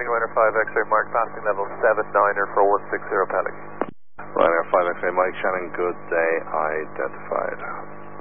morning, Ryanair 5 X-ray Mark, passing level 79er 4160 Pelican. Ryanair 5 X-ray Mike Shannon, good day identified.